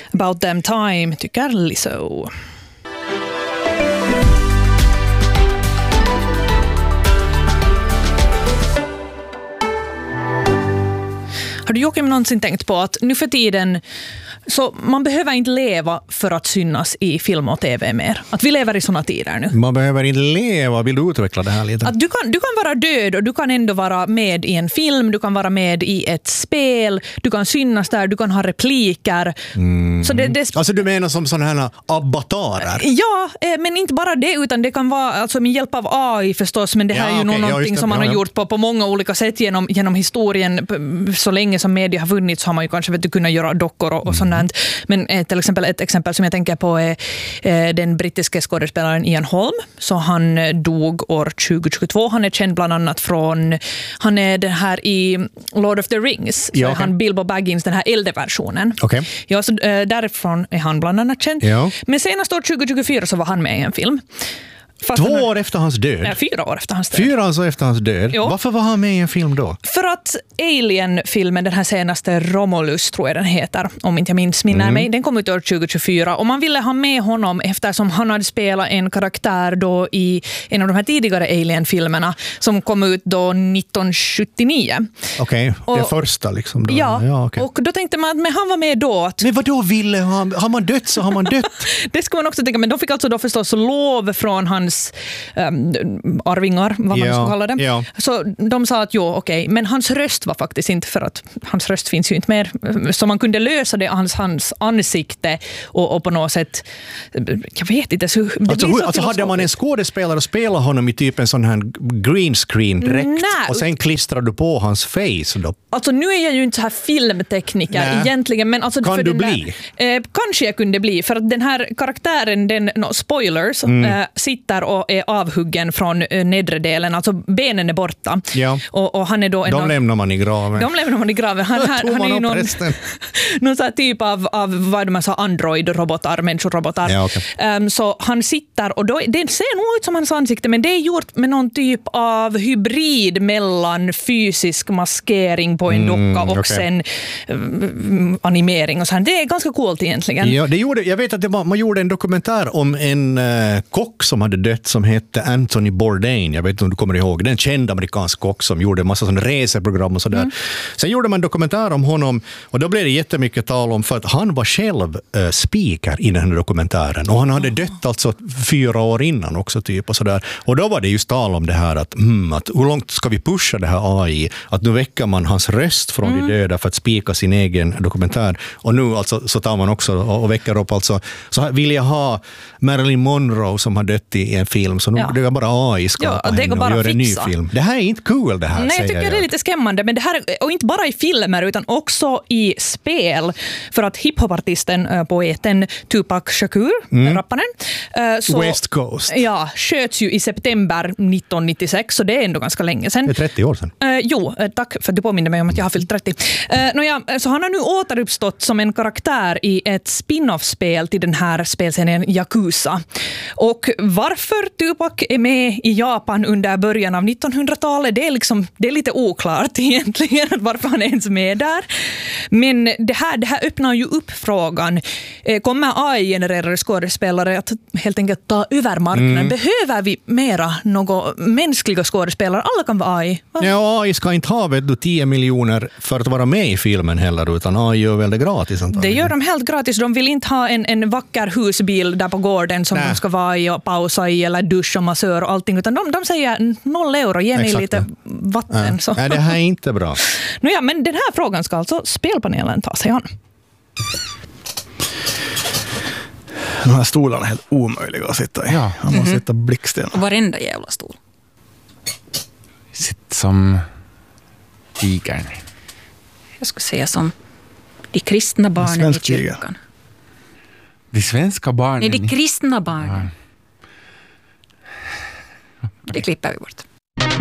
About Damn Time tycker Lizzo. Har du Joakim någonsin tänkt på att nu för tiden så man behöver inte leva för att synas i film och tv mer? Att vi lever i såna tider nu. Man behöver inte leva. Vill du utveckla det här lite? Att du kan vara död och du kan ändå vara med i en film, du kan vara med i ett spel, du kan synas där, du kan ha repliker. Så alltså du menar som sådana här avatarer? Ja, men inte bara det, utan det kan vara alltså med hjälp av AI förstås, men det här är ju någonting som man har gjort på många olika sätt genom historien. Så länge som media har vunnit så har man ju kanske kunnat göra dockor och sånt. Men till exempel ett exempel som jag tänker på är den brittiska skådespelaren Ian Holm. Så han dog år 2022. Han är känd bland annat från, han är det här i Lord of the Rings. Så är han Bilbo Baggins, den här äldre versionen. Okay. Ja, så därifrån är han bland annat känd. Ja. Men senast år 2024 så var han med i en film. 2 år efter hans död? Ja, 4 år efter hans död. 4 år efter hans död? Jo. Varför var han med i en film då? För att Alien-filmen, den här senaste Romulus tror jag den heter, om inte jag minns mig, den kom ut år 2024 och man ville ha med honom eftersom han hade spelat en karaktär då i en av de här tidigare Alien-filmerna som kom ut då 1979. Okej, det första liksom. Då. Ja, okay. Och då tänkte man att men han var med då. Att, men vad då ville han? Har man dött så har man dött. Det ska man också tänka, men de fick alltså då förstås lov från hans arvingar, vad man ska kalla det. Ja. Så de sa att okej, men hans röst var faktiskt inte, för att hans röst finns ju inte mer. Så man kunde lösa det hans ansikte och på något sätt, jag vet inte. Så alltså hade man en skådespelare och spela honom i typ en sån här green screen direkt och sen klistrar du på hans face då? Alltså nu är jag ju inte så här filmtekniker egentligen, men alltså kan du bli? Kanske jag kunde bli, för att den här karaktären, spoilers, sitter och är avhuggen från nedre delen, alltså benen är borta. Ja. Och han är då de lämnar man i graven. Han är ju någon så här typ av vad man sa, android-robotar, människorobotar. Ja, okay. Så han sitter och då, det ser nog ut som hans ansikte, men det är gjort med någon typ av hybrid mellan fysisk maskering på en docka och sen animering och så här. Det är ganska coolt egentligen. Ja, jag vet att man gjorde en dokumentär om en kock som hade dött som hette Anthony Bourdain. Jag vet inte om du kommer ihåg. Det är en känd amerikansk kock som gjorde en massa sådana reseprogram och sådär. Sen gjorde man en dokumentär om honom och då blev det jättemycket tal om, för att han var själv speaker i den här dokumentären och han hade dött alltså 4 år innan också typ och sådär. Och då var det just tal om det här att hur långt ska vi pusha det här AI? Att nu väcker man hans röst från de döda för att spika sin egen dokumentär. Och nu alltså så tar man också och väcker upp alltså, så vill jag ha Marilyn Monroe som har dött i en film, så nu det är bara AI skapa henne och göra en ny film. Det här är inte cool det här. Nej, jag tycker det är lite skrämmande, men det här, och inte bara i filmer utan också i spel, för att hiphopartisten, poeten Tupac Shakur, rapparen, West Coast. Ja, sköts ju i september 1996, så det är ändå ganska länge sedan. Det är 30 år sedan. Tack för att du påminner mig om att jag har fyllt 30. Så han har nu återuppstått som en karaktär i ett spin-off-spel till den här spelserien Yakuza. Och varför Tupac är med i Japan under början av 1900-talet, det är lite oklart egentligen varför han är ens med där. Men det här öppnar ju upp frågan. Kommer AI-genererade skådespelare att helt enkelt ta över marknaden? Behöver vi mera några mänskliga skådespelare? Alla kan vara AI. Ja, AI ska inte ha 10 miljoner för att vara med i filmen heller, utan AI gör väl det gratis antagligen. Det gör de helt gratis. De vill inte ha en vacker husbil där på gården som de ska vara i och pausa i, eller dusch och massör och allting, utan de säger 0 euro, ge mig lite vatten. Så. Nej, det här är inte bra. Men den här frågan ska alltså spelpanelen ta sig an. De här stolarna är helt omöjliga att sitta i. Ja. Man måste sitta blicksten. Varenda jävla stol. Sitt som tigern. Jag skulle säga som de kristna barnen i kyrkan. De svenska barnen? Nej, de kristna barnen. Ja. Det klipper vi bort.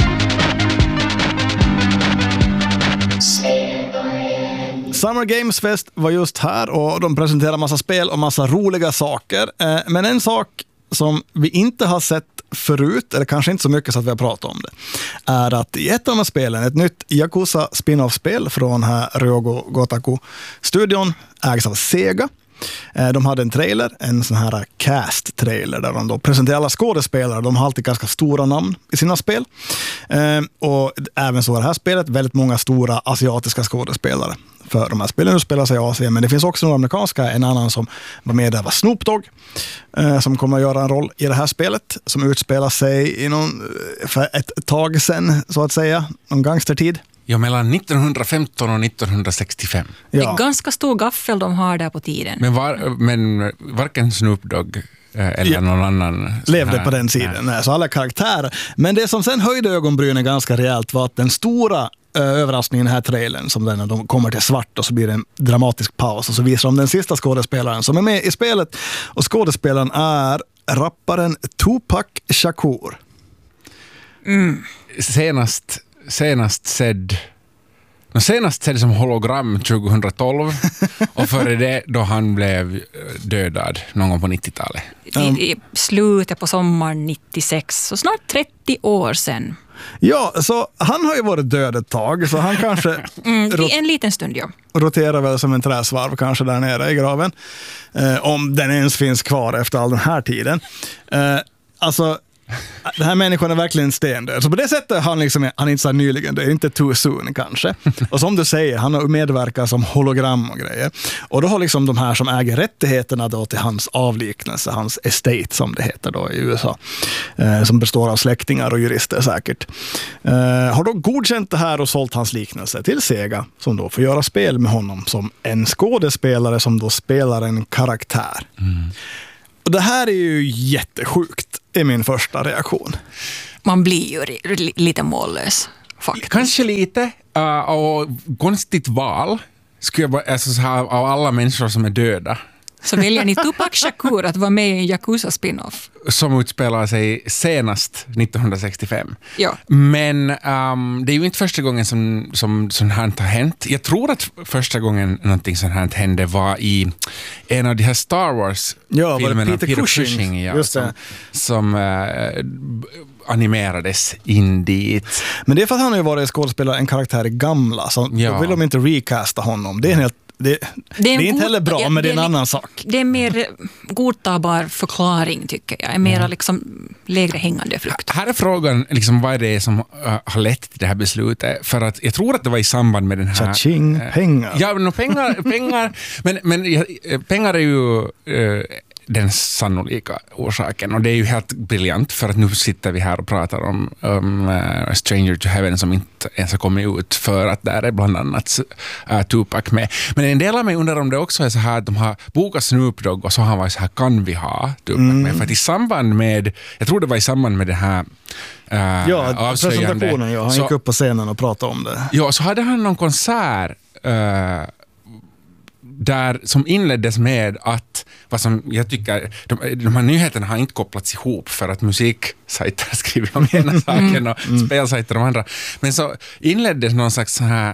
Summer Games Fest var just här och de presenterade massa spel och massa roliga saker. Men en sak som vi inte har sett förut, eller kanske inte så mycket så att vi har pratat om det, är att i ett av de här spelen, ett nytt Yakuza spin-off-spel från här Ryogo Gotaku-studion, ägs av Sega. De hade en trailer, en sån här cast-trailer där de då presenterar alla skådespelare. De har alltid ganska stora namn i sina spel. Och även så var det här spelet väldigt många stora asiatiska skådespelare. För de här spelen utspelar sig i Asien, men det finns också några amerikanska. En annan som var med där var Snoop Dogg, som kommer att göra en roll i det här spelet, som utspelar sig i för ett tag sedan, så att säga, någon gangstertid. Ja, mellan 1915 och 1965. Det Ja. är ganska stor gaffel de har där på tiden. Men varken Snoop Dogg eller någon annan Levde på den sidan, nej, så alla karaktärer. Men det som sen höjde ögonbrynen ganska rejält var att den stora överraskningen i den här trailern, som när de kommer till svart och så blir det en dramatisk paus och så visar de den sista skådespelaren som är med i spelet, och skådespelaren är rapparen Tupac Shakur. Senast sedd som hologram 2012 och före det då han blev dödad någon gång på 90-talet. I slutet på sommaren 96, så snart 30 år sedan. Ja, så han har ju varit död ett tag, så han kanske En liten stund, ja. roterar väl som en träsvarv kanske där nere i graven. Om den ens finns kvar efter all den här tiden. Alltså, den här människan är verkligen stendöd. Så på det sättet han är inte så nyligen, det är inte too soon kanske. Och som du säger, han har medverkat som hologram och grejer. Och då har liksom de här som äger rättigheterna då till hans avliknelse, hans estate som det heter då i USA, som består av släktingar och jurister säkert, har då godkänt det här och sålt hans liknelse till Sega, som då får göra spel med honom som en skådespelare som då spelar en karaktär. Och det här är ju jättesjukt, är min första reaktion. Man blir ju lite mållös, faktiskt. Kanske lite, och konstigt val skulle jag bara, alltså så här, av alla människor som är döda. Så väljer ni Tupac Shakur att vara med i en Yakuza-spin-off. Som utspelar sig senast 1965. Ja. Men det är ju inte första gången som sånt här har hänt. Jag tror att första gången någonting sånt här hände var i en av de här Star Wars-filmerna. Peter Cushing, ja, just det. som animerades in dit. Men det är för att han har ju varit skådespelare, en karaktär i gamla, så då vill de inte recasta honom. Det är helt det är inte heller bra, men det är en annan sak. Det är mer godtagbar förklaring, tycker jag. Är mer liksom lägre hängande frukt. Här är frågan, liksom, vad är det som har lett till det här beslutet? För att jag tror att det var i samband med den här... Cha-ching, pengar. Ja, men pengar men pengar är ju den sannolika orsaken. Och det är ju helt briljant, för att nu sitter vi här och pratar om Stranger to Heaven som inte ens har kommit ut, för att där är bland annat Tupac med. Men en del av mig undrar om det också är så här att de har bokat Snoop Dogg och så har han varit så här, kan vi ha Tupac med? För att i samband med, jag tror det var i samband med det här presentationen, han gick upp på scenen och pratade om det. Ja, så hade han någon konsert där som inleddes med att, vad som jag tycker, de här nyheterna har inte kopplats ihop, för att musiksajter skriver om ena saken och spelsajter om andra. Men så inleddes någon slags så här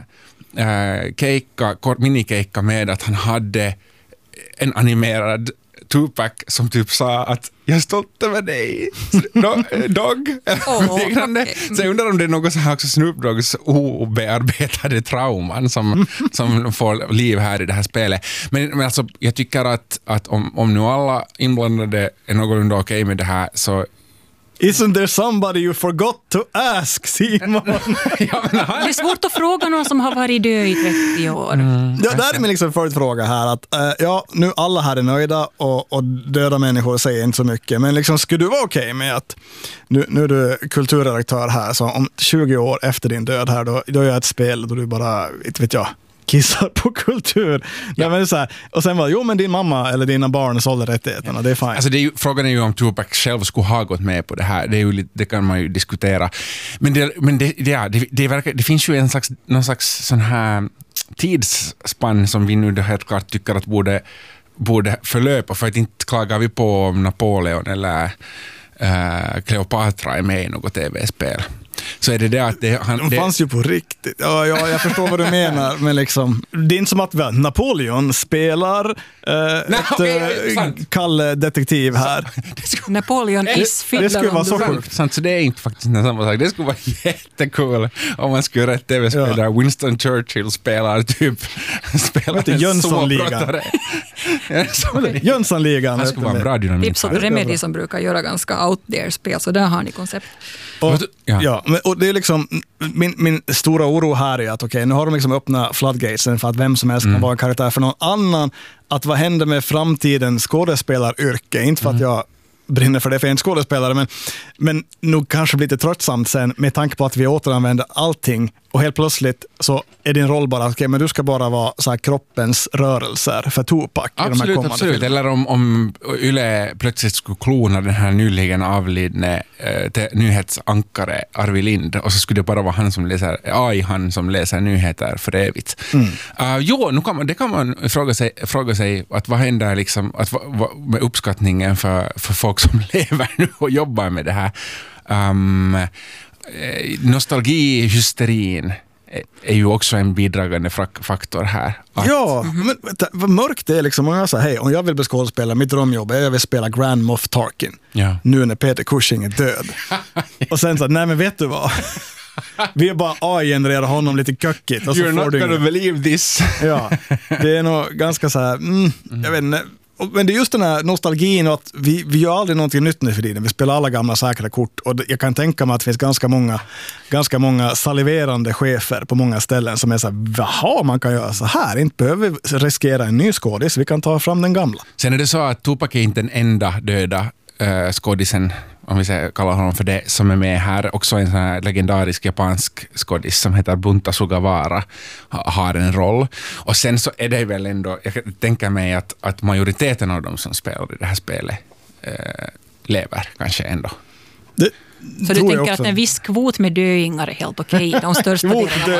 minikeikka med att han hade en animerad Tupac som typ sa att jag är stolt över dig, Dog. Okay. Så jag undrar om det är något så här också Snoop Doggs obearbetade trauman som får liv här i det här spelet. Men alltså, jag tycker att om nu alla inblandade är någorlunda okej med det här, så Isn't there somebody you forgot to ask, Simon? Det är svårt att fråga någon som har varit död i 30 år. Ja, där är min liksom följdfråga här. Att, nu alla här är nöjda och döda människor säger inte så mycket. Men liksom, skulle du vara okej med att nu är du kulturredaktör här, så om 20 år efter din död här, då gör jag ett spel då du bara, inte vet jag, kissar på kultur. Ja. Men så här, och sen var men din mamma eller dina barn sålde rättigheterna, det är fine. Alltså frågan är ju om Tupac själv skulle ha gått med på det här. Det kan man ju diskutera. Men det finns ju någon slags sån här tidsspann som vi nu helt klart tycker att borde förlöpa, för att inte klagar vi på om Napoleon eller Kleopatra är med i något tv-spel. så är det att de fanns ju på riktigt. Ja, jag förstår vad du menar, men liksom, det är inte som att Napoleon spelar Kalle detektiv här. Napoleon is det skulle vara så sjukt. Så det är inte faktiskt samma sak. Det skulle vara jättekul om man skulle göra ett tv-spel där Winston Churchill spelar Jönssonligan. Jönssonligan. Det skulle vara en bra dynamik. Tips åt Remedy som brukar göra ganska out there-spel, så där har ni koncept. Och det är liksom min stora oro här är att nu har de liksom öppnat floodgatesen för att vem som helst kan vara en karaktär för någon annan. Att vad händer med framtidens skådespelaryrke? Inte för att jag brinner för det för en skådespelare, men nog kanske blir lite tröttsamt sen med tanke på att vi återanvänder allting och helt plötsligt så är din roll bara men du ska bara vara så här kroppens rörelser för Tupac. Absolut. Eller om Yle plötsligt skulle klona den här nyligen avlidne nyhetsankare Arvid Lind och så skulle det bara vara han som läser nyheter för evigt. Det kan man fråga sig att vad händer liksom, med uppskattningen för folk som lever nu och jobbar med det här. Nostalgihysterin är ju också en bidragande faktor här. Men vad mörkt det är liksom. Om jag säger, om jag vill bli skådespelare, mitt drömjobb är jag vill spela Grand Moff Tarkin. Nu när Peter Cushing är död. Och sen så, nej men vet du vad? Vi är bara AI-genererar honom lite köckigt. You're not gonna believe this. Ja, det är nog ganska så här, jag vet inte. Men det är just den här nostalgin och att vi gör aldrig någonting nytt nu för tiden. Vi spelar alla gamla säkra kort och jag kan tänka mig att det finns ganska många saliverande chefer på många ställen som är så här, man kan göra så här, inte behöver vi riskera en ny skådis, vi kan ta fram den gamla. Sen är det så att Tupac är inte den enda döda skådisen, om vi kallar honom för det, som är med här. Också en sån här legendarisk japansk skådis som heter Bunta Sugawara har en roll. Och sen så är det väl ändå, jag tänker mig att majoriteten av dem som spelar i det här spelet lever kanske ändå. Så du tänker att en viss kvot med döingar är helt okej? De största delarna